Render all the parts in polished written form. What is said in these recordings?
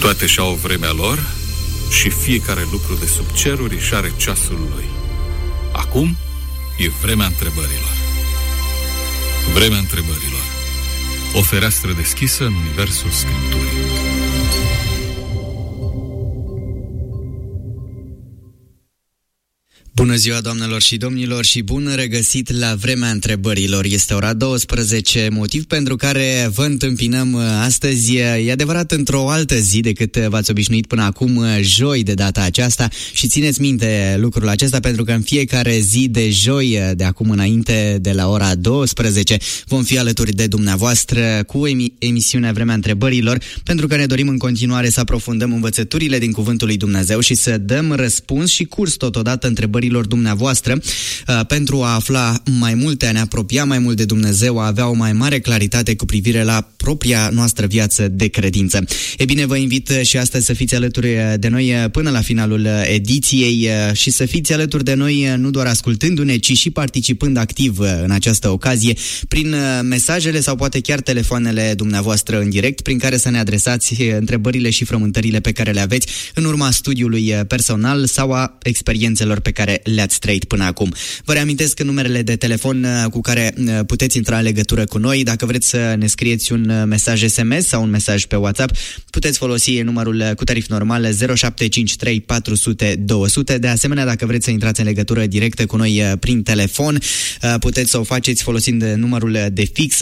Toate și-au vremea lor și fiecare lucru de sub ceruri își are ceasul lui. Acum e vremea întrebărilor. Vremea întrebărilor. O fereastră deschisă în universul Scripturii. Bună ziua, doamnelor și domnilor, și bun regăsit la Vremea întrebărilor. Este ora 12, motiv pentru care vă întâmpinăm astăzi, e adevărat, într-o altă zi decât v-ați obișnuit până acum, joi de data aceasta, și țineți minte lucrul acesta pentru că în fiecare zi de joi, de acum înainte, de la ora 12, vom fi alături de dumneavoastră cu emisiunea Vremea întrebărilor, pentru că ne dorim în continuare să aprofundăm învățăturile din Cuvântul lui Dumnezeu și să dăm răspuns și curs totodată întrebărilor dumneavoastră, pentru a afla mai multe, a ne apropia mai mult de Dumnezeu, a avea o mai mare claritate cu privire la propria noastră viață de credință. E bine, vă invit și astăzi să fiți alături de noi până la finalul ediției și să fiți alături de noi nu doar ascultându-ne, ci și participând activ în această ocazie prin mesajele sau poate chiar telefoanele dumneavoastră în direct, prin care să ne adresați întrebările și frământările pe care le aveți în urma studiului personal sau a experiențelor pe care le-ați trăit până acum. Vă reamintesc numerele de telefon cu care puteți intra în legătură cu noi. Dacă vreți să ne scrieți un mesaj SMS sau un mesaj pe WhatsApp, puteți folosi numărul cu tarif normal 0753 400 200. De asemenea, dacă vreți să intrați în legătură directă cu noi prin telefon, puteți să o faceți folosind numărul de fix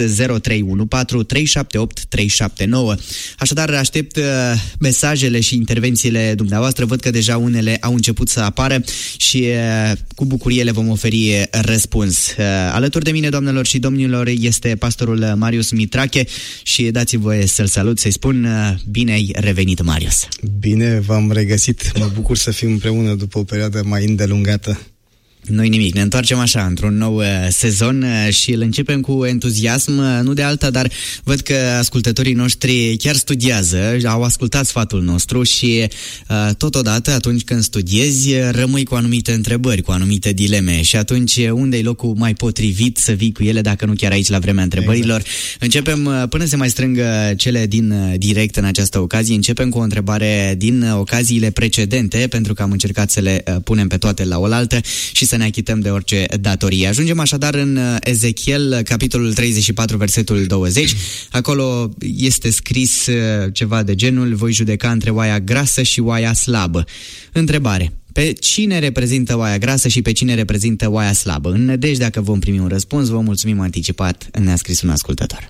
0314 378 379. Așadar, aștept mesajele și intervențiile dumneavoastră. Văd că deja unele au început să apară și cu bucurie le vom oferi răspuns. Alături de mine, doamnelor și domnilor, este pastorul Marius Mitrache și dați-mi voie să-l salut, să-i spun bine ai revenit, Marius. Bine v-am regăsit, mă bucur să fim împreună după o perioadă mai îndelungată. Noi nimic, ne întoarcem așa într-un nou sezon și îl începem cu entuziasm, nu de alta, dar văd că ascultătorii noștri chiar studiază, au ascultat sfatul nostru și totodată atunci când studiezi rămâi cu anumite întrebări, cu anumite dileme și atunci unde e locul mai potrivit să vii cu ele dacă nu chiar aici la Vremea întrebărilor? Exact. Începem, până se mai strângă cele din direct în această ocazie, începem cu o întrebare din ocaziile precedente, pentru că am încercat să le punem pe toate la oaltă și să ne achităm de orice datorie. Ajungem așadar în Ezechiel, capitolul 34, versetul 20. Acolo este scris ceva de genul: voi judeca între oaia grasă și oaia slabă. Întrebare: pe cine reprezintă oaia grasă și pe cine reprezintă oaia slabă? În nădejde dacă vom primi un răspuns, vă mulțumim anticipat, ne-a scris un ascultător.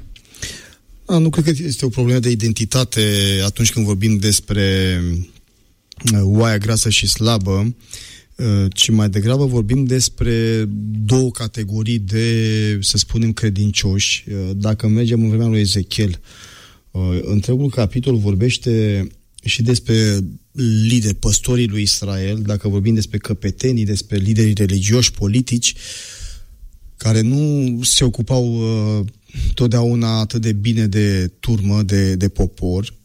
Nu cred că este o problemă de identitate atunci când vorbim despre oaia grasă și slabă, ci mai degrabă vorbim despre două categorii de, să spunem, credincioși. Dacă mergem în vremea lui Ezechiel, întregul capitol vorbește și despre lideri, păstorii lui Israel, dacă vorbim despre căpetenii, despre liderii religioși, politici, care nu se ocupau totdeauna atât de bine de turmă, de popor,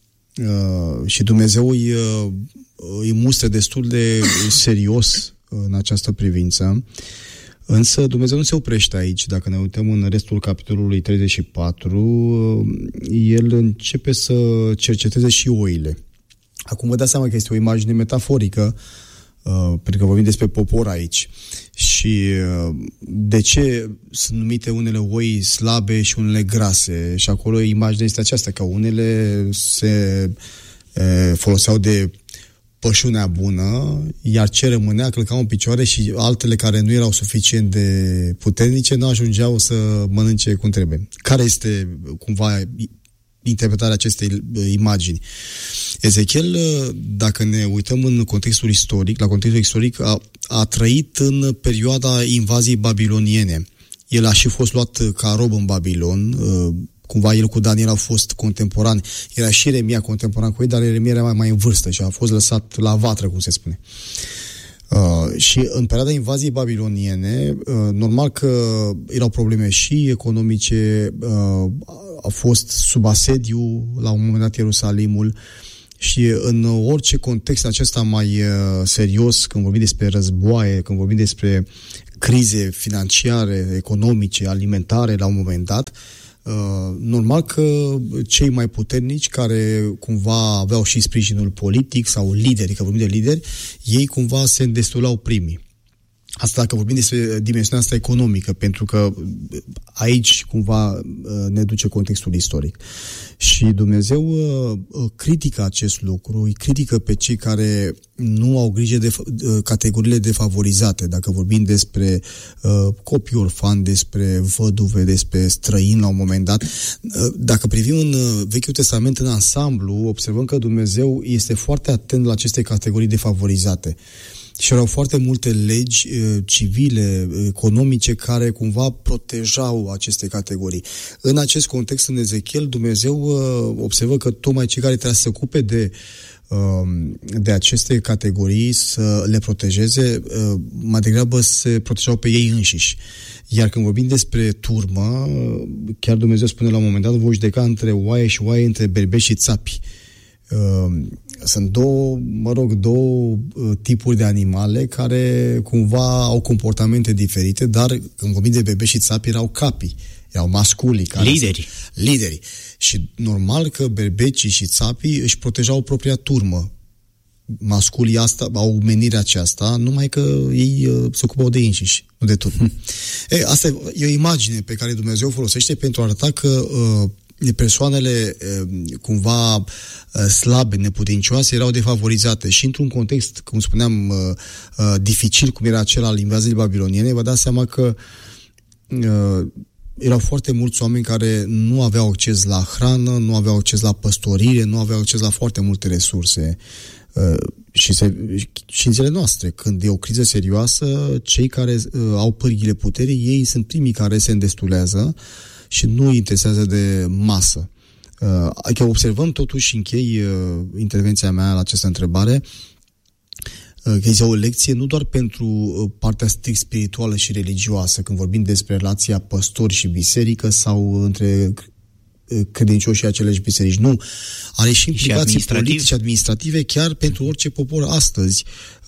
și Dumnezeu îi mustră destul de serios în această privință. Însă Dumnezeu nu se oprește aici. Dacă ne uităm în restul capitolului 34, el începe să cerceteze și oile. Acum vă dați seama că este o imagine metaforică, pentru că vorbim despre popor aici. Și de ce sunt numite unele oi slabe și unele grase? Și acolo imaginea este aceasta, că unele se foloseau de pășunea bună, iar ce rămânea călcau în picioare și altele care nu erau suficient de puternice nu ajungeau să mănânce cum trebuie. Care este cumva interpretarea acestei imagini? Ezechiel, dacă ne uităm în contextul istoric, la contextul istoric, a trăit în perioada invaziei babiloniene. El a și fost luat ca rob în Babilon, cumva el cu Daniel au fost contemporani. Era și Ieremia contemporan cu ei, dar Ieremia era mai în vârstă și a fost lăsat la vatră, cum se spune. Și în perioada invaziei babiloniene, normal că erau probleme și economice, a fost sub asediu la un moment dat Ierusalimul, și în orice context acesta mai serios, când vorbim despre războaie, când vorbim despre crize financiare, economice, alimentare la un moment dat, Normal că cei mai puternici, care cumva aveau și sprijinul politic sau lideri, că vorbim de lideri, ei cumva se îndestulau primii. Asta dacă vorbim despre dimensiunea asta economică, pentru că aici cumva ne duce contextul istoric. Și Dumnezeu critică acest lucru, îi critică pe cei care nu au grijă de categoriile defavorizate. Dacă vorbim despre copii orfani, despre văduve, despre străini la un moment dat, dacă privim în Vechiul Testament în ansamblu, observăm că Dumnezeu este foarte atent la aceste categorii defavorizate. Și erau foarte multe legi civile, economice, care cumva protejau aceste categorii. În acest context, în Ezechiel, Dumnezeu observă că tocmai cei care trebuie să se ocupe de aceste categorii, să le protejeze, mai degrabă se protejau pe ei înșiși. Iar când vorbim despre turmă, chiar Dumnezeu spune la un moment dat, voi judeca între oaie și oaie, între berbeși și țapi. Sunt două tipuri de animale care cumva au comportamente diferite, dar când vorbim de bebe și țapi, erau capii, erau masculii. Liderii. Și normal că berbecii și țapii își protejau propria turmă. Masculii au menirea aceasta, numai că ei se ocupau de ei înșiși, nu de turmă. Asta e o imagine pe care Dumnezeu folosește pentru a arăta că persoanele cumva slabe, neputincioase, erau defavorizate și într-un context, cum spuneam, dificil, cum era acela al invaziei babiloniene, vă dați seama că erau foarte mulți oameni care nu aveau acces la hrană, nu aveau acces la păstorire, nu aveau acces la foarte multe resurse. Și în zilele noastre, când e o criză serioasă, cei care au pârghile puterii, ei sunt primii care se îndestulează și nu îi interesează de masă. Adică observăm totuși, închei intervenția mea la această întrebare, că este o lecție nu doar pentru partea strict spirituală și religioasă, când vorbim despre relația păstori și biserică sau între credincioși și aceleși biserici. Nu. Are și implicații politice, administrative, chiar pentru orice popor astăzi.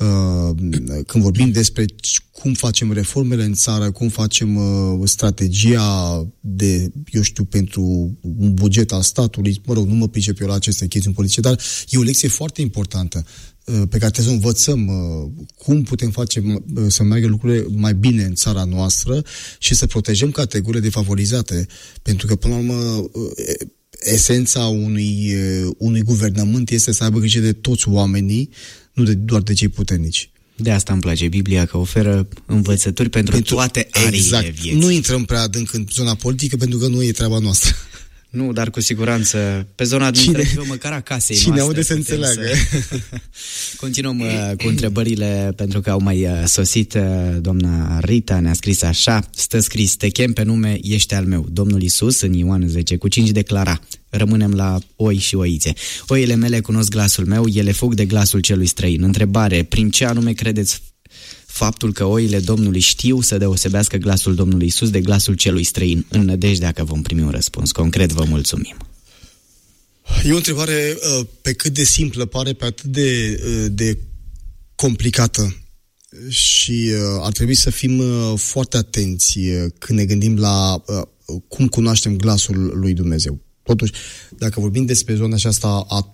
Când vorbim despre cum facem reformele în țară, cum facem strategia pentru un buget al statului, nu mă pricep eu la aceste chestiuni politice, dar e o lecție foarte importantă pe care trebuie să învățăm cum putem face să meargă lucrurile mai bine în țara noastră și să protejăm categoriile defavorizate. Pentru că, până la urmă, esența unui guvernământ este să aibă grijă de toți oamenii, nu doar de cei puternici. De asta îmi place Biblia, că oferă învățături pentru toate ariile vieții. Nu intrăm prea adânc în zona politică, pentru că nu e treaba noastră. Nu, dar cu siguranță pe zona administrativă, măcar a casei noastre. Cine aude să înțeleagă. Continuăm cu întrebările, pentru că au mai sosit. Doamna Rita ne-a scris așa: stă scris, te chem pe nume, ești al meu. Domnul Iisus în Ioan 10:5 declara: rămânem la oi și oițe. Oile mele cunosc glasul meu, ele fug de glasul celui străin. Întrebare: prin ce anume credeți faptul că oile Domnului știu să deosebească glasul Domnului Iisus de glasul celui străin? În nădejdea că vom primi un răspuns concret, vă mulțumim. E o întrebare pe cât de simplă pare, pe atât de complicată. Și ar trebui să fim foarte atenți când ne gândim la cum cunoaștem glasul lui Dumnezeu. Totuși, dacă vorbim despre zona aceasta a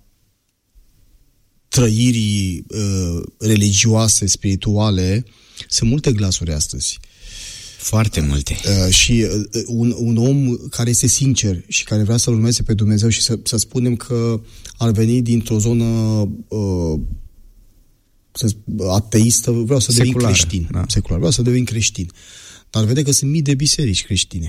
trăirii religioase, spirituale, sunt multe glasuri astăzi. Foarte multe. Și un om care este sincer și care vrea să-L urmeze pe Dumnezeu și să spunem că ar veni dintr-o zonă ateistă, vreau să devin creștin. Da. Secular, vreau să devin creștin. Dar vede că sunt mii de biserici creștine.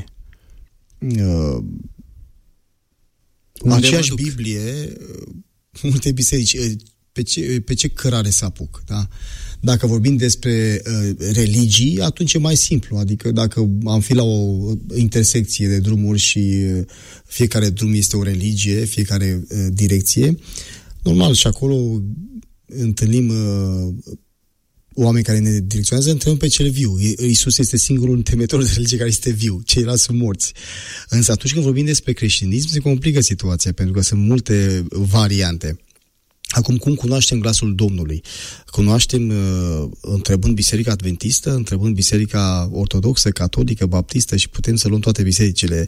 Aceeași Biblie, multe biserici, pe ce cărare să apuc, da? Dacă vorbim despre religii, atunci e mai simplu. Adică dacă am fi la o intersecție de drumuri și fiecare drum este o religie, fiecare direcție, normal, și acolo întâlnim oameni care ne direcționează, întrebăm pe cel viu. Iisus este singurul întemeitor de religie care este viu. Ceilalți sunt morți. Însă atunci când vorbim despre creștinism, se complică situația, pentru că sunt multe variante. Acum, cum cunoaștem glasul Domnului? Cunoaștem întrebând Biserica Adventistă, întrebând Biserica Ortodoxă, Catolică, Baptistă și putem să luăm toate bisericile.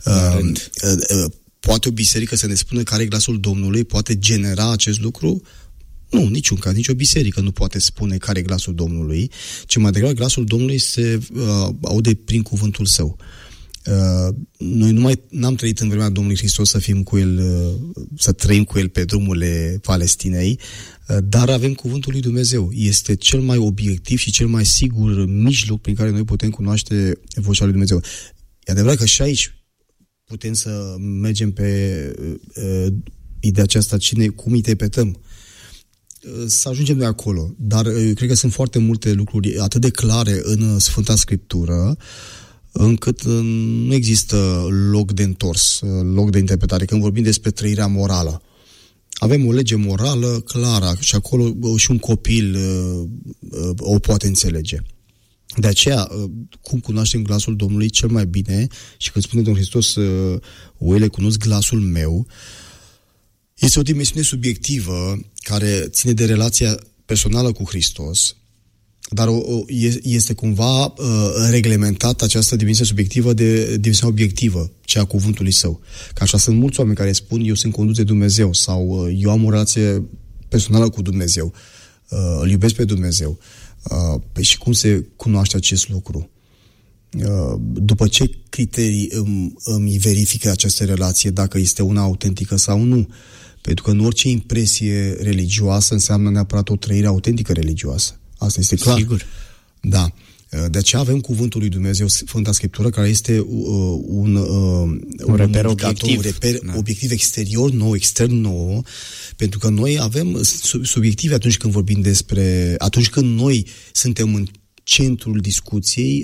Poate o biserică să ne spună care e glasul Domnului? Poate genera acest lucru? Nu, niciun caz, nicio biserică nu poate spune care e glasul Domnului, ci mai degrabă glasul Domnului se aude prin cuvântul Său. Noi n-am trăit în vremea Domnului Hristos să fim cu El, să trăim cu El pe drumurile Palestinei, dar avem cuvântul lui Dumnezeu. Este cel mai obiectiv și cel mai sigur mijloc prin care noi putem cunoaște vocea lui Dumnezeu. E adevărat că și aici putem să mergem pe ideea aceasta, cum interpretăm, să ajungem de acolo. Dar eu cred că sunt foarte multe lucruri atât de clare în Sfânta Scriptură, încât nu există loc de întors, loc de interpretare. Când vorbim despre trăirea morală, avem o lege morală clară și acolo și un copil o poate înțelege. De aceea, cum cunoaștem glasul Domnului cel mai bine, și când spune Domnul Hristos, oile cunosc glasul meu, este o dimensiune subiectivă care ține de relația personală cu Hristos, dar este cumva reglementată această dimensiune subiectivă de dimensiunea obiectivă, cea a cuvântului Său. Că așa sunt mulți oameni care spun, eu sunt condus de Dumnezeu, sau eu am o relație personală cu Dumnezeu, îl iubesc pe Dumnezeu. Și cum se cunoaște acest lucru? După ce criterii îmi verifică această relație, dacă este una autentică sau nu? Pentru că nu orice impresie religioasă înseamnă neapărat o trăire autentică religioasă. Asta este clar. Sigur. Da. De aceea avem cuvântul lui Dumnezeu, Sfânta Scriptură, care este un reper obiectiv. Un reper obiectiv exterior nou, extern nou, pentru că noi avem subiective atunci când vorbim atunci când noi suntem în centrul discuției,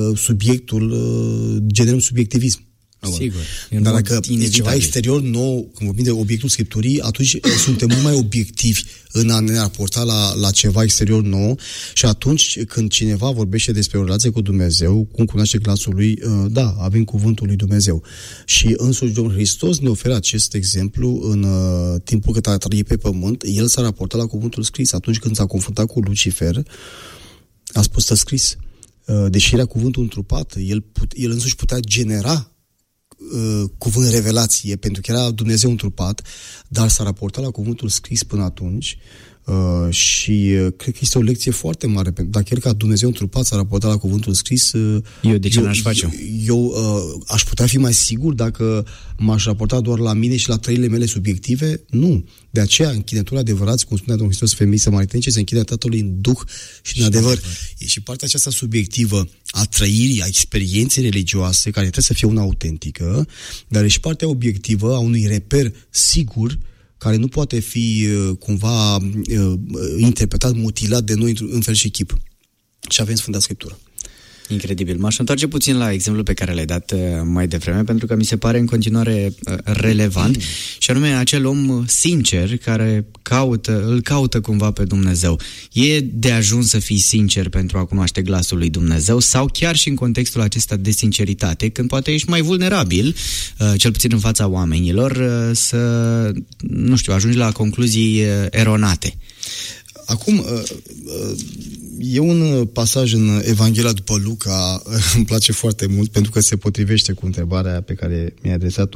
generăm subiectivism. Sigur. Dar dacă e ceva exterior nou, când vorbim de obiectul Scripturii, atunci suntem mult mai obiectivi în a ne raporta la ceva exterior nou, și atunci când cineva vorbește despre o relație cu Dumnezeu, cum cunoaște glasul lui, da, avem cuvântul lui Dumnezeu. Și însuși Domnul Hristos ne oferă acest exemplu în timpul cât a trăit pe pământ. El s-a raportat la cuvântul scris. Atunci când s-a confruntat cu Lucifer, a spus: stă scris. Deși era cuvântul întrupat, el însuși putea genera cuvânt revelație, pentru că era Dumnezeu întrupat, dar s-a raportat la cuvântul scris până atunci. Și cred că este o lecție foarte mare. Dacă el ca Dumnezeu întrupat s-a raportat la cuvântul scris, eu de ce n-aș face? Eu aș putea fi mai sigur dacă m-aș raporta doar la mine și la trăirile mele subiective? Nu. De aceea, închinătura adevărați, cum spunea Domnul Hristos, femei samaritenice se închină Tatălui în duh și în adevăr. E și partea aceasta subiectivă a trăirii, a experienței religioase, care trebuie să fie una autentică, dar e și partea obiectivă a unui reper sigur, care nu poate fi cumva interpretat, mutilat de noi în fel și chip. Și avem Sfânta Scriptură. Incredibil. M-aș întoarce puțin la exemplul pe care l-ai dat mai devreme, pentru că mi se pare în continuare relevant, și anume acel om sincer care îl caută cumva pe Dumnezeu. E de ajuns să fii sincer pentru a cunoaște glasul lui Dumnezeu, sau chiar și în contextul acesta de sinceritate, când poate ești mai vulnerabil, cel puțin în fața oamenilor, să, nu știu, ajungi la concluzii eronate? Acum, e un pasaj în Evanghelia după Luca, îmi place foarte mult, pentru că se potrivește cu întrebarea pe care mi-ai adresat-o.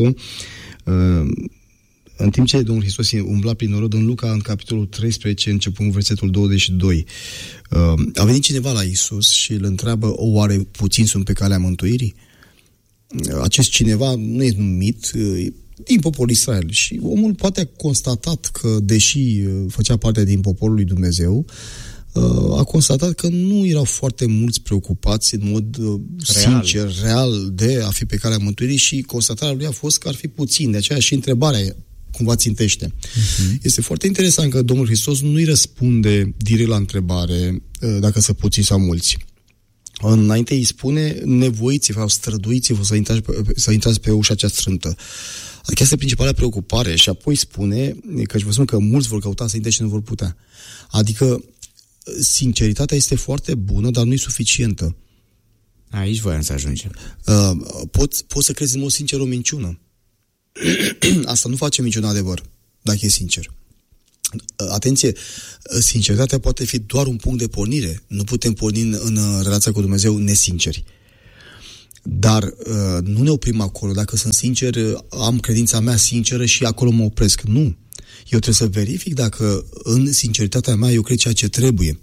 În timp ce Domnul Hristos umbla prin norod, în Luca, în capitolul 13, începând versetul 22, a venit cineva la Iisus și îl întreabă: oare puțini sunt pe calea mântuirii? Acest cineva nu e numit din poporul Israel, și omul poate a constatat că, deși făcea parte din poporul lui Dumnezeu, a constatat că nu erau foarte mulți preocupați în mod sincer, real, de a fi pe calea mântuirii, și constatarea lui a fost că ar fi puțin. De aceea și întrebarea cumva țintește. Este foarte interesant că Domnul Hristos nu îi răspunde direct la întrebare dacă sunt puțini sau mulți. Înainte îi spune: nevoiți-vă, străduiți-vă să intrați pe ușa cea strâmtă. Adică este principala preocupare, și apoi spune că vă spun că mulți vor căuta să intre și nu vor putea. Adică sinceritatea este foarte bună, dar nu e suficientă. Aici voiam să ajungem. Poți să crezi în mod sincer o minciună. Asta nu face minciună adevăr, dacă e sincer. Atenție, sinceritatea poate fi doar un punct de pornire. Nu putem porni în relația cu Dumnezeu nesinceri. Dar nu ne oprim acolo. Dacă sunt sincer, am credința mea sinceră și acolo mă opresc. Nu. Eu trebuie să verific dacă în sinceritatea mea eu cred ceea ce trebuie.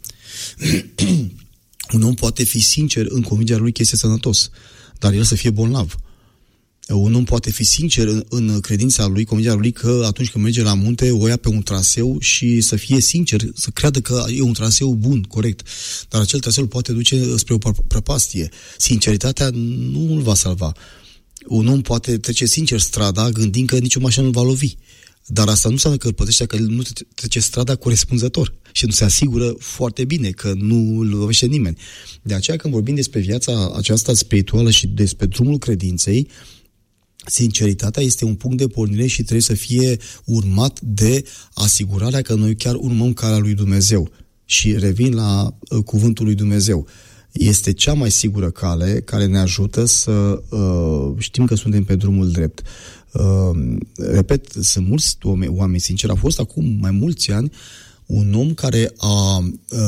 Un om poate fi sincer în convingerea lui că este sănătos, dar el să fie bolnav. Un om poate fi sincer în credința lui, convingerea lui că atunci când merge la munte o ia pe un traseu și să fie sincer, să creadă că e un traseu bun, corect. Dar acel traseu îl poate duce spre o prăpastie. Sinceritatea nu îl va salva. Un om poate trece sincer strada gândind că nicio mașină nu va lovi. Dar asta nu înseamnă că îl păzește, că nu trece strada corespunzător și nu se asigură foarte bine că nu îl lovește nimeni. De aceea când vorbim despre viața aceasta spirituală și despre drumul credinței, sinceritatea este un punct de pornire și trebuie să fie urmat de asigurarea că noi chiar urmăm calea lui Dumnezeu. Și revin la cuvântul lui Dumnezeu. Este cea mai sigură cale care ne ajută să știm că suntem pe drumul drept. Repet, sunt mulți oameni sinceri. A fost acum mai mulți ani un om care a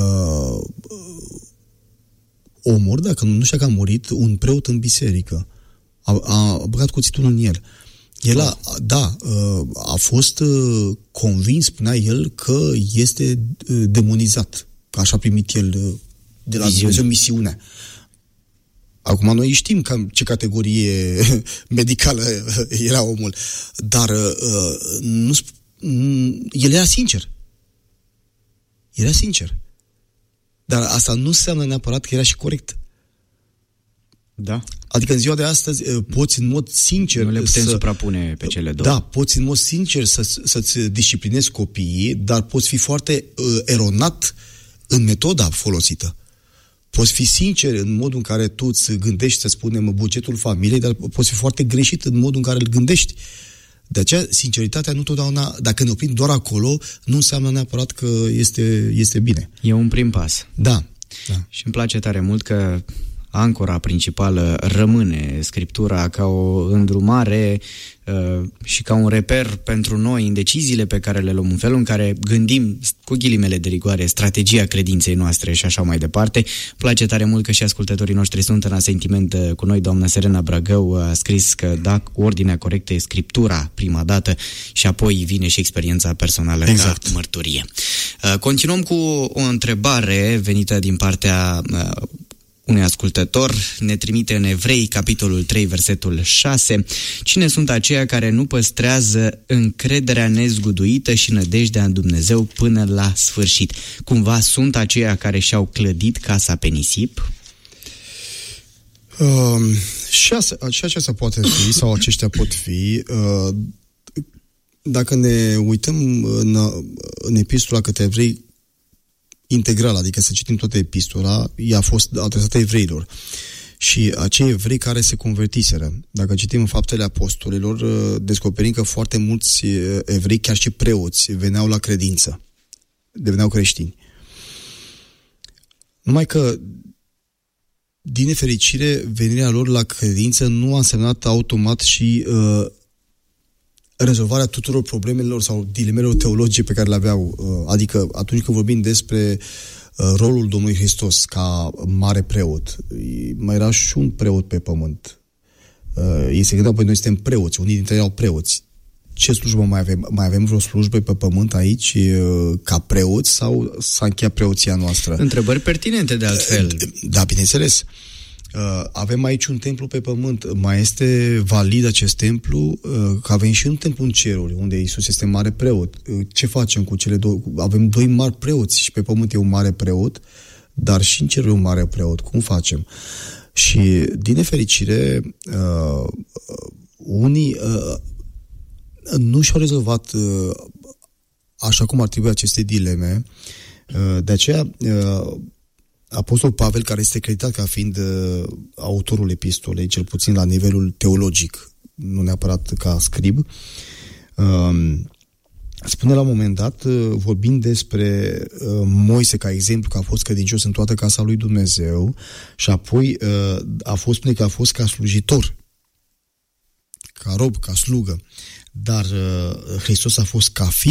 omorât, dacă nu știu că a murit, un preot în biserică. A băgat cuțitul în el. El a fost convins, spunea el, că este demonizat, că așa a primit el de la Dumnezeu misiunea. Acum noi știm cam ce categorie medicală era omul, dar el era sincer. Era sincer. Dar asta nu înseamnă neapărat că era și corect. Da. Adică în ziua de astăzi poți în mod sincer... Nu le putem suprapune pe cele două. Da, poți în mod sincer să-ți disciplinezi copiii, dar poți fi foarte eronat în metoda folosită. Poți fi sincer în modul în care tu îți gândești, să spunem, bugetul familiei, dar poți fi foarte greșit în modul în care îl gândești. De aceea, sinceritatea nu totdeauna, dacă ne oprim doar acolo, nu înseamnă neapărat că este bine. E un prim pas. Da. Și îmi place tare mult că ancora principală rămâne Scriptura ca o îndrumare și ca un reper pentru noi în deciziile pe care le luăm, în felul în care gândim, cu ghilimele de rigoare, strategia credinței noastre și așa mai departe. Place tare mult că și ascultătorii noștri sunt în asentiment cu noi. Doamna Serena Brăgău a scris că da, ordinea corectă e Scriptura prima dată și apoi vine și experiența personală ca mărturie. Continuăm cu o întrebare venită din partea unui ascultător. Ne trimite în Evrei, capitolul 3, versetul 6. Cine sunt aceia care nu păstrează încrederea nezguduită și nădejdea în Dumnezeu până la sfârșit? Cumva sunt aceia care și-au clădit casa pe nisip? Și aceasta poate fi, sau aceștia pot fi. Dacă ne uităm în epistola către Evrei, integral, adică să citim toată epistola, ea a fost adresată evreilor. Și acei evrei care se convertiseră. Dacă citim în Faptele Apostolilor, descoperim că foarte mulți evrei, chiar și preoți, veneau la credință. Deveneau creștini. Numai că, din nefericire, venirea lor la credință nu a însemnat automat și rezolvarea tuturor problemelor sau dilemelor teologice pe care le aveau. Adică atunci când vorbim despre rolul Domnului Hristos ca mare preot, mai era și un preot pe pământ. Ei se gândeau, noi suntem preoți, unii dintre ei erau preoți. Ce slujbă mai avem? Mai avem vreo slujbă pe pământ aici ca preoți sau s-a încheiat preoția noastră? Întrebări pertinente de altfel. Da, bineînțeles. Avem aici un templu pe pământ. Mai este valid acest templu? Că avem și un templu în ceruri, unde Iisus este mare preot. Ce facem cu cele două? Avem doi mari preoți și pe pământ e un mare preot, dar și în ceruri e un mare preot. Cum facem? Și, din nefericire, unii nu și-au rezolvat așa cum ar trebui aceste dileme. De aceea, Apostol Pavel, care este creditat ca fiind autorul epistolei, cel puțin la nivelul teologic, nu neapărat ca scrib, spune la un moment dat, vorbind despre Moise ca exemplu, că a fost credincios în toată casa lui Dumnezeu și apoi spune că a fost ca slujitor, ca rob, ca slugă, dar Hristos a fost ca fiu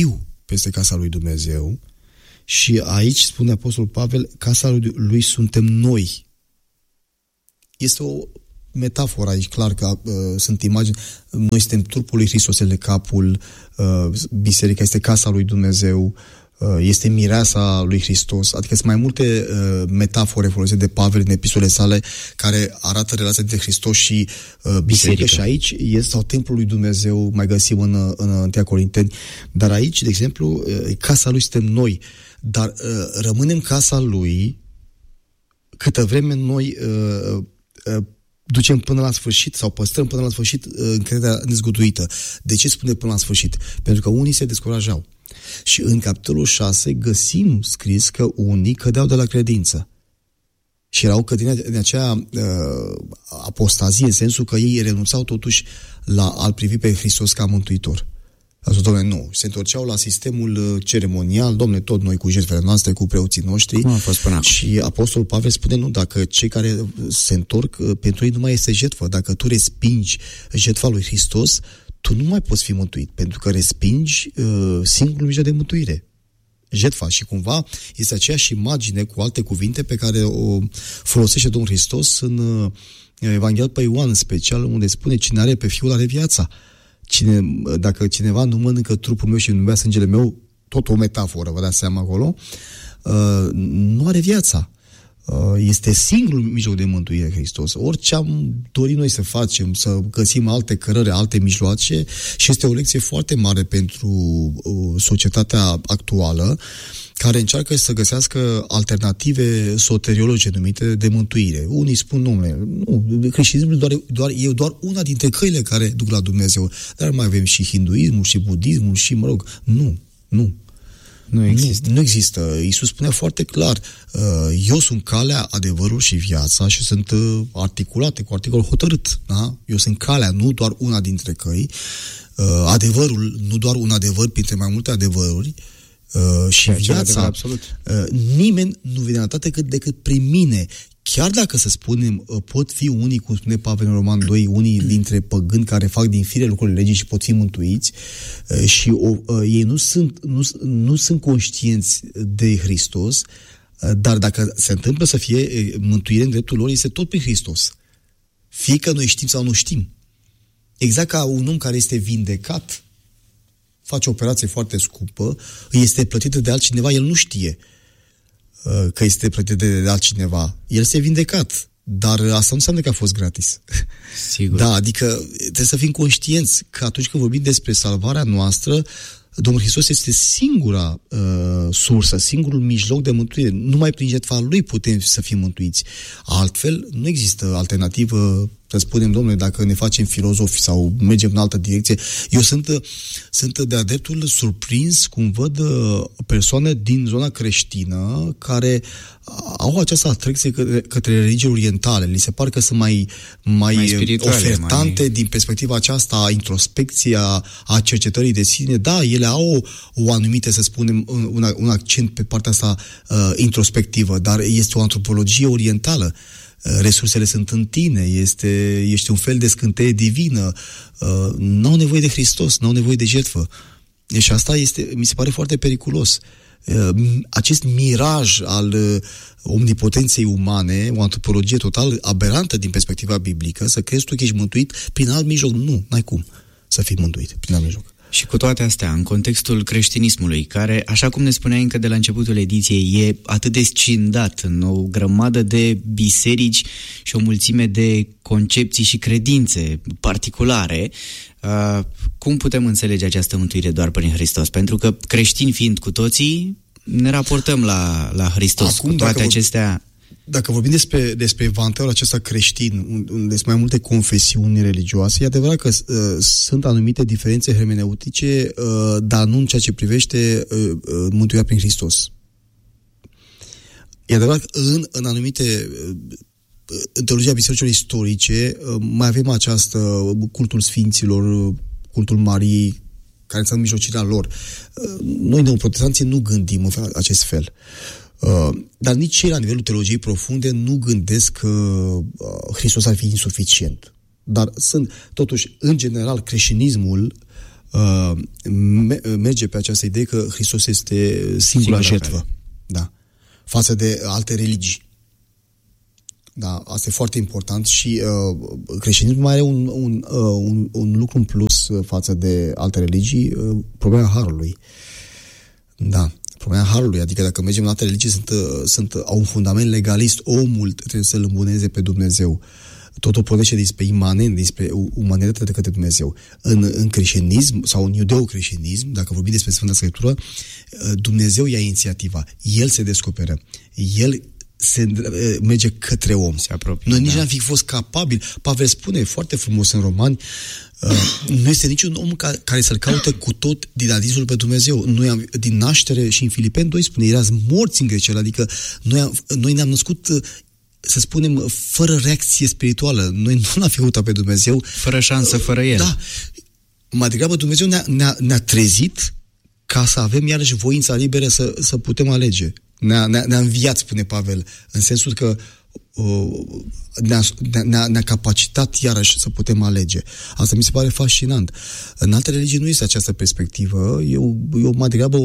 peste casa lui Dumnezeu și aici, spune Apostolul Pavel, casa lui suntem noi. Este o metaforă aici, clar că sunt imagini. Noi suntem trupul lui Hristos, el e capul, biserica este casa lui Dumnezeu, este mireasa lui Hristos, adică sunt mai multe metafore folosite de Pavel în epistolele sale care arată relația dintre Hristos și biserică. Și aici este, sau templul lui Dumnezeu, mai găsim în 1 Corinteni, dar aici, de exemplu, casa lui suntem noi, dar rămânem casa lui câtă vreme noi ducem până la sfârșit sau păstrăm până la sfârșit încrederea nezguduită. De ce spune până la sfârșit? Pentru că unii se descurajau. Și în capitolul 6 găsim scris că unii cădeau de la credință. Și erau cădeni din acea apostazie, în sensul că ei renunțau totuși la a-L privi pe Hristos ca mântuitor. Dom'le, nu. Se întorceau la sistemul ceremonial, dom'le, tot noi cu jertfele noastre, cu preoții noștri. Cum a fost până acum? Și Apostolul Pavel spune, nu, dacă cei care se întorc, pentru ei nu mai este jertfă. Dacă tu respingi jertfa lui Hristos, tu nu mai poți fi mântuit, pentru că respingi singurul mijloc de mântuire. Jertfa. Și cumva este aceeași imagine, cu alte cuvinte, pe care o folosește Domnul Hristos în Evanghelia pe Ioan, în special, unde spune, cine are pe Fiul are viața. Dacă cineva nu mănâncă trupul meu și nu bea sângele meu, tot o metaforă, vă dați seama acolo, nu are viața. Este singurul mijloc de mântuire, Hristos. Orice am dorit noi să facem, să găsim alte cărări, alte mijloace, și este o lecție foarte mare pentru societatea actuală, care încearcă să găsească alternative soteriologice numite de mântuire. Unii spun, nu, creștinismul e doar una dintre căile care duc la Dumnezeu, dar mai avem și hinduismul, și budismul, și, Nu există. Iisus spune foarte clar, eu sunt calea, adevărul și viața, și sunt articulate cu articol hotărât. Da? Eu sunt calea, nu doar una dintre căi, adevărul, nu doar un adevăr printre mai multe adevăruri, și viața. Nimeni nu vine la tate decât prin mine. Chiar dacă, să spunem, pot fi unii, cum spune Pavel în Roman 2, unii dintre păgâni care fac din fire lucrurile legii și pot fi mântuiți, și ei nu sunt conștienți de Hristos, dar dacă se întâmplă să fie mântuire în dreptul lor, este tot prin Hristos. Fie că noi știm sau nu știm. Exact ca un om care este vindecat, face o operație foarte scumpă, îi este plătită de altcineva, el nu știe că este plătit de altcineva. El s-a vindecat, dar asta nu înseamnă că a fost gratis. Sigur. Da, adică trebuie să fim conștienți că atunci când vorbim despre salvarea noastră, Domnul Hristos este singura sursă, singurul mijloc de mântuire. Numai prin jertfa Lui putem să fim mântuiți. Altfel, nu există alternativă, să spunem, domnule, dacă ne facem filozofi sau mergem în altă direcție. Eu sunt de-a dreptul surprins cum văd persoane din zona creștină care au această atracție către religii orientale. Li se pare că sunt mai ofertante din perspectiva aceasta a introspecției, a cercetării de sine. Da, ele au o anumită, să spunem, un accent pe partea asta introspectivă, dar este o antropologie orientală. Resursele sunt în tine, ești un fel de scânteie divină, n-au nevoie de Hristos, n-au nevoie de jertfă. Și asta mi se pare foarte periculos. Acest miraj al omnipotenței umane, o antropologie total aberantă din perspectiva biblică, să crezi tu că ești mântuit prin alt mijloc. Nu, n-ai cum să fii mântuit prin alt mijloc. Și cu toate astea, în contextul creștinismului, care, așa cum ne spuneai încă de la începutul ediției, e atât de scindat în o grămadă de biserici și o mulțime de concepții și credințe particulare, cum putem înțelege această mântuire doar prin Hristos? Pentru că creștini fiind cu toții, ne raportăm la Hristos. Acum, cu toate acestea... Dacă vorbim despre evangelul acesta creștin, unde sunt mai multe confesiuni religioase, e adevărat că sunt anumite diferențe hermeneutice, dar nu în ceea ce privește mântuirea prin Hristos. E adevărat că în anumite... În teologia bisericilor istorice mai avem cultul sfinților, cultul Mariei, care înseamnă mijlocirea lor. Noi, neoprotestanții, nu gândim în acest fel. Dar nici cei la nivelul teologiei profunde nu gândesc că Hristos ar fi insuficient. Dar totuși, în general, creștinismul merge pe această idee că Hristos este singura jertfă, da, față de alte religii. Da, asta e foarte important și creștinismul mai are un lucru în plus față de alte religii, problema harului. Da, problema harului, adică dacă mergem la alte religii au un fundament legalist, omul trebuie să-L îmbuneze pe Dumnezeu. Totul pornește despre imanent, despre umanitatea de către Dumnezeu. În creștinism sau în iudeo-creștinism, dacă vorbim despre Sfânta Scriptură, Dumnezeu ia inițiativa, El se descoperă, El se merge către om. Se apropie, noi nici n-am fi fost capabili. Pavel spune foarte frumos în Romani, nu este niciun om care să-L caute cu tot din adinsul pe Dumnezeu. Noi din naștere, și în Filipeni 2 spune, erați morți în greșeală, adică noi ne-am născut, să spunem, fără reacție spirituală. Noi nu l-am fi căutat pe Dumnezeu. Fără șansă, fără El. Da. Mai degrabă Dumnezeu ne-a trezit ca să avem iarăși voința liberă să putem alege. Ne-a înviat, spune Pavel, în sensul că ne-a capacitat iarăși să putem alege. Asta mi se pare fascinant. În alte religii nu este această perspectivă. Eu mai degrabă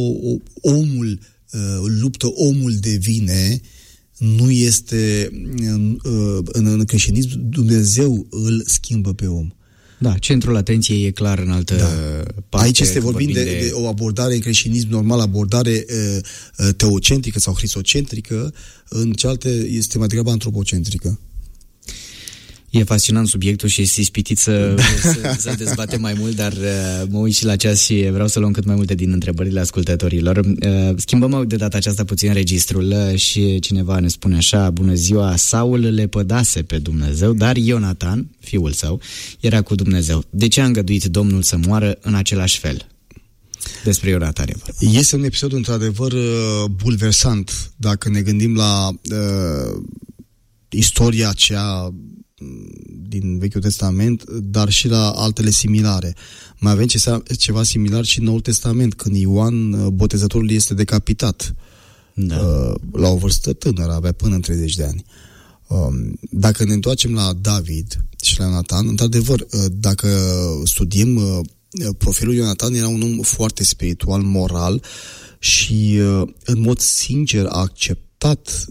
omul devine, nu este în creștinism, Dumnezeu îl schimbă pe om. Da, centrul atenției e clar în altă parte. Aici este vorbim de o abordare în creștinism normal, abordare teocentrică sau hristocentrică, în cealaltă este mai degrabă antropocentrică. E fascinant subiectul și este ispitit să dezbatem mai mult, dar mă uit și la ceas și vreau să luăm cât mai multe din întrebările ascultătorilor. Schimbăm de data aceasta puțin registrul și cineva ne spune așa: bună ziua, Saul le pădase pe Dumnezeu, dar Ionatan, fiul său, era cu Dumnezeu. De ce a îngăduit Domnul să moară în același fel? Despre Ionatan e vorba. Este un episod într-adevăr bulversant, dacă ne gândim la istoria aceea din Vechiul Testament, dar și la altele similare. Mai avem ceva similar și în Noul Testament, când Ioan Botezătorul este decapitat. Da. La o vârstă tânără, avea până în 30 de ani. Dacă ne întoarcem la David și la Ionatan, într-adevăr, dacă studiem profilul Ionatan, era un om foarte spiritual, moral și în mod sincer a acceptat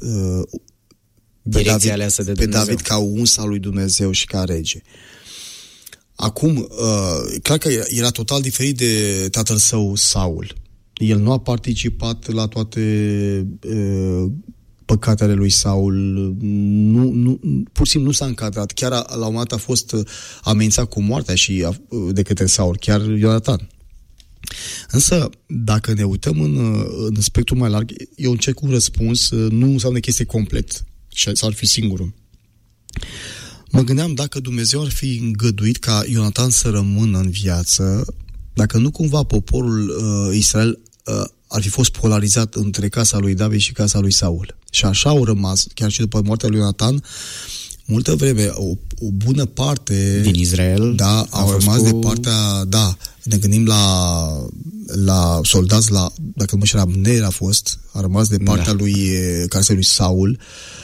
pe David ca uns al lui Dumnezeu și ca rege. Acum, clar că era total diferit de tatăl său Saul. El nu a participat la toate păcatele lui Saul, pur și simplu nu s-a încadrat. Chiar la un moment dat a fost amenințat cu moartea și de către Saul, chiar Ionatan. Însă, dacă ne uităm în spectru mai larg, eu încerc un răspuns, nu înseamnă că este complet și s-ar fi singurul. Mă gândeam dacă Dumnezeu ar fi îngăduit ca Ionatan să rămână în viață, dacă nu cumva poporul Israel ar fi fost polarizat între casa lui David și casa lui Saul. Și așa au rămas, chiar și după moartea lui Ionatan, multă vreme, o bună parte din Israel, da, au rămas de partea, da, ne gândim la soldați, dacă nu mă știu, Abner a rămas de partea lui casei lui Saul,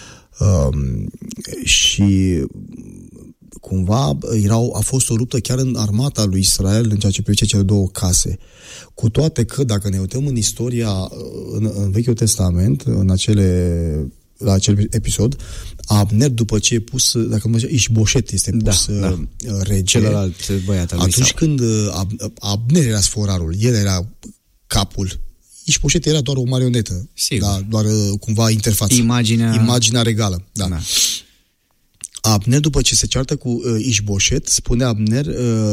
și cumva a fost o luptă chiar în armata lui Israel în ceea ce privește cele două case. Cu toate că, dacă ne uităm în istoria, în Vechiul Testament, la acel episod, Abner, după ce e pus, dacă mă zice, Ișboșet este pus rege, celălalt băiat al lui atunci când Abner era sforarul, el era capul, Ișboșet era doar o marionetă, da, doar cumva interfață. Imaginea regală. Da. Abner, după ce se ceartă cu Ișboșet, spune Abner,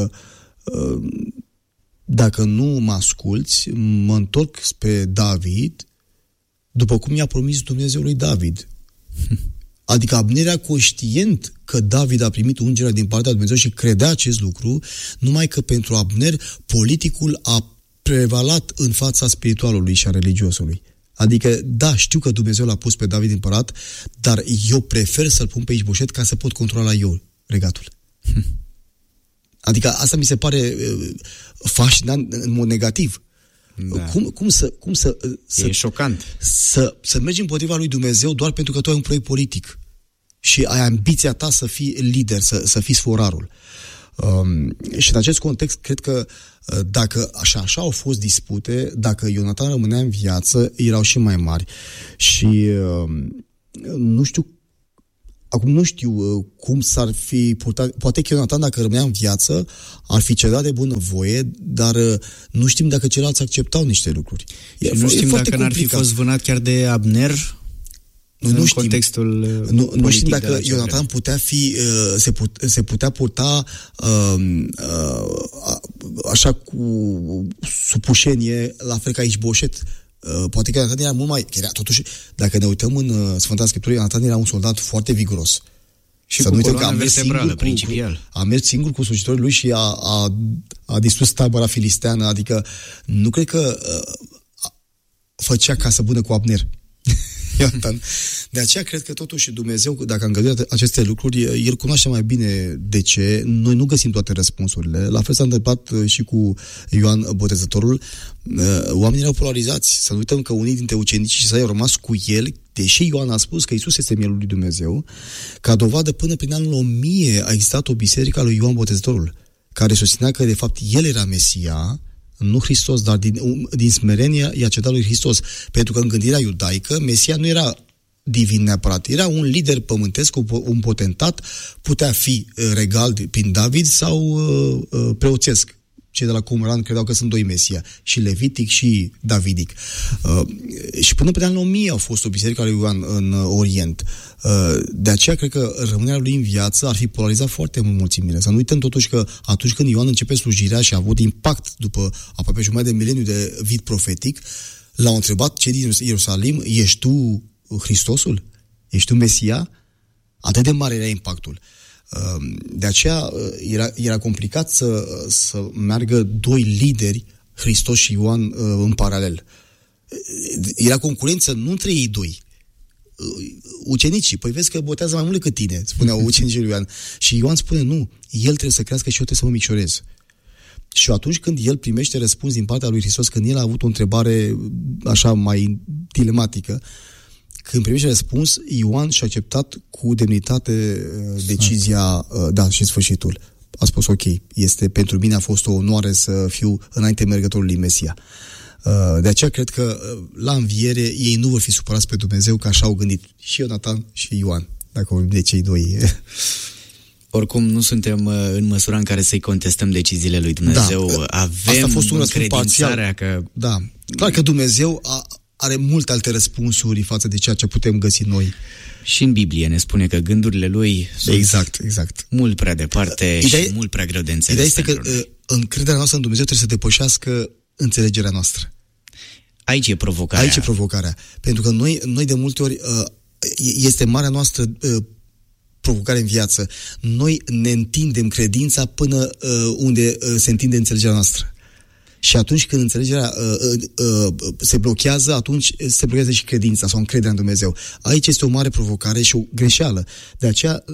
dacă nu mă asculți, mă întorc spre David, după cum i-a promis Dumnezeu lui David. Adică Abner era conștient că David a primit ungerea din partea lui Dumnezeu și credea acest lucru, numai că pentru Abner politicul a prevalat în fața spiritualului și a religiosului. Adică, da, știu că Dumnezeu l-a pus pe David împărat, dar eu prefer să-l pun pe Ișboșet ca să pot controla eu regatul. Adică asta mi se pare fascinant în mod negativ. Da. Cum să e șocant. Să mergi împotriva lui Dumnezeu doar pentru că tu ai un proiect politic și ai ambiția ta să fii lider, să fii sforarul. Și în acest context, cred că dacă așa au fost dispute, dacă Ionatan rămânea în viață, erau și mai mari. Și nu știu cum s-ar fi purtat. Poate că Ionatan, dacă rămânea în viață, ar fi cedat de bunăvoie, dar nu știm dacă ceilalți acceptau niște lucruri. Nu știm dacă n-ar fi fost vânat chiar de Abner. Nu știm, contextul nu știm dacă Ionatan putea fi, se putea purta așa cu supușenie, la fel ca Ișboșet. Poate că Ionatan era mult mai... Totuși, dacă ne uităm în Sfânta Scriptură, Ionatan era un soldat foarte viguros. Și cu coloana vertebrală, principial. A mers singur cu slujitorii lui și a distrus tabăra filisteană, adică nu cred că făcea casă bună cu Abner. De aceea cred că totuși Dumnezeu, dacă a îngăduit aceste lucruri, El cunoaște mai bine de ce. Noi nu găsim toate răspunsurile. La fel s-a întâmplat și cu Ioan Botezătorul. Oamenii erau polarizați. Să nu uităm că unii dintre ucenicii săi au rămas cu el, deși Ioan a spus că Iisus este Mielul lui Dumnezeu. Ca dovadă, până prin anul 1000 a existat o biserică a lui Ioan Botezătorul, care susținea că de fapt el era Mesia, nu Hristos, dar din smerenia i-a cedat lui Hristos. Pentru că în gândirea iudaică, Mesia nu era divin neapărat. Era un lider pământesc, un potentat, putea fi regal prin David sau preoțesc. Cei de la Qumran credeau că sunt doi Mesia, și levitic și davidic. Și până pe anul 1000 au fost o biserică a lui Ioan în Orient. De aceea cred că rămânerea lui în viață ar fi polarizat foarte mult mulțimile. Să nu uităm totuși că atunci când Ioan începe slujirea și a avut impact după aproape jumătate de mileniu de vid profetic, l-au întrebat cei din Ierusalim: ești tu Hristosul? Ești tu Mesia? Atât de mare era impactul. De aceea era complicat să meargă doi lideri, Hristos și Ioan, în paralel. Era concurență nu între ei doi. Ucenicii, păi vezi că botează mai mult decât tine, spuneau ucenicii lui Ioan. Și Ioan spune: nu, el trebuie să crească și eu trebuie să mă micșorez. Și atunci când el primește răspuns din partea lui Hristos, când el a avut o întrebare așa mai dilematică, când primește răspuns, Ioan și-a acceptat cu demnitate decizia, și sfârșitul. A spus: ok, pentru mine a fost o onoare să fiu înainte mergătorului Mesia. De aceea cred că la înviere ei nu vor fi supărați pe Dumnezeu, că așa au gândit și Ionatan și Ioan, dacă vorbim de cei doi. Oricum, nu suntem în măsura în care să-i contestăm deciziile lui Dumnezeu. Da, avem încredințarea că... Da, clar că Dumnezeu are multe alte răspunsuri față de ceea ce putem găsi noi. Și în Biblie ne spune că gândurile lui sunt exact. mult prea departe și mult prea greu de înțeles. Ideea este că încrederea noastră în Dumnezeu trebuie să depășească înțelegerea noastră. Aici e provocarea. Pentru că noi de multe ori, este marea noastră provocare în viață. Noi ne întindem credința până unde se întinde înțelegerea noastră. Și atunci când înțelegerea se blochează, atunci se blochează și credința sau încrederea în Dumnezeu. Aici este o mare provocare și o greșeală. De aceea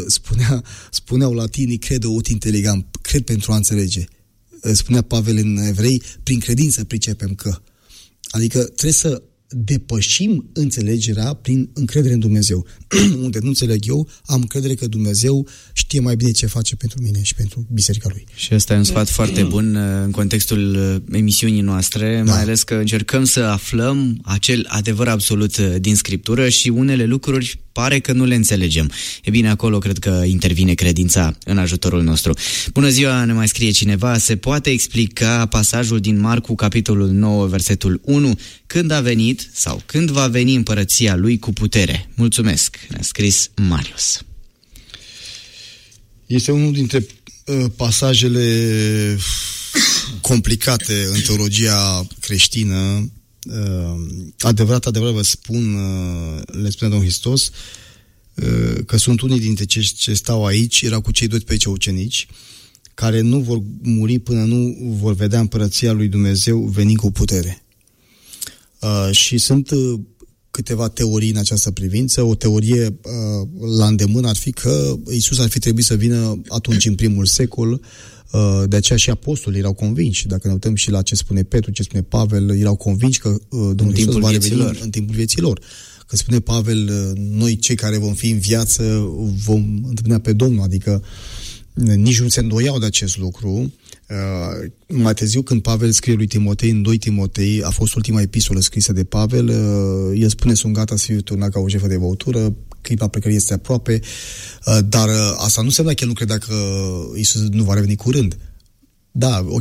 spuneau latinii: credo ut intelligam, cred pentru a înțelege. Spunea Pavel în Evrei: prin credință pricepem că. Adică trebuie să depășim înțelegerea prin încredere în Dumnezeu. Unde nu înțeleg eu, am încredere că Dumnezeu știe mai bine ce face pentru mine și pentru biserica lui. Și ăsta e un sfat foarte bun în contextul emisiunii noastre, mai ales că încercăm să aflăm acel adevăr absolut din Scriptură și unele lucruri pare că nu le înțelegem. E bine, acolo cred că intervine credința în ajutorul nostru. Bună ziua, ne mai scrie cineva: se poate explica pasajul din Marcu, capitolul 9, versetul 1, când a venit sau când va veni împărăția lui cu putere? Mulțumesc, ne-a scris Marius. Este unul dintre pasajele complicate în teologia creștină. Adevărat vă spun, le spune Domnul Hristos, că sunt unii dintre cei ce stau aici, erau cu cei 12 ucenici, care nu vor muri până nu vor vedea împărăția lui Dumnezeu venind cu putere. Și sunt câteva teorii în această privință. O teorie la îndemână ar fi că Iisus ar fi trebuit să vină atunci în primul secol. De aceea și apostolii erau convinși. Dacă ne uităm și la ce spune Petru, ce spune Pavel, erau convinși că Domnul Iisus va reveni în timpul vieții lor. Că spune Pavel: noi cei care vom fi în viață vom întâlni pe Domnul. Adică nici nu se îndoiau de acest lucru. Mai târziu, când Pavel scrie lui Timotei, în 2 Timotei, a fost ultima epistolă scrisă de Pavel, el spune: sunt gata să fiu turnat ca o jefă de băutură, clipa plecării este aproape, dar asta nu înseamnă că el nu credea că Iisus nu va reveni curând. Da, ok,